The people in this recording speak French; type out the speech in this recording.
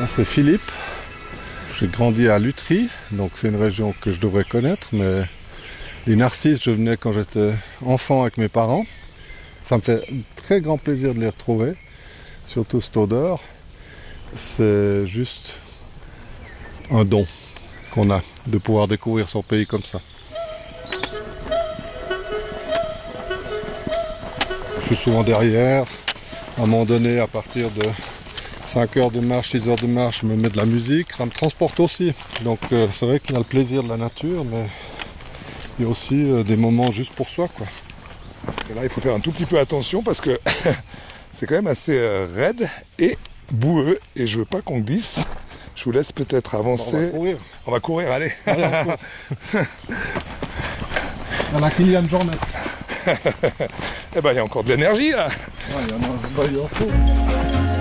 c'est Philippe. J'ai grandi à Lutry, donc c'est une région que je devrais connaître, mais les Narcisses, je venais quand j'étais enfant avec mes parents. Ça me fait très grand plaisir de les retrouver, surtout cette odeur. C'est juste un don qu'on a de pouvoir découvrir son pays comme ça. Je suis souvent derrière. À un moment donné, à partir de 5 heures de marche, 6 heures de marche, je me mets de la musique. Ça me transporte aussi. Donc c'est vrai qu'il y a le plaisir de la nature, mais il y a aussi des moments juste pour soi, quoi. Et là, il faut faire un tout petit peu attention parce que c'est quand même assez raide et boueux. Et je veux pas qu'on glisse. Je vous laisse peut-être avancer. On va courir. On va courir, allez. Allez, on court. À la Kylian Jornet. Eh ben, il y a encore de l'énergie là. Il y en faut.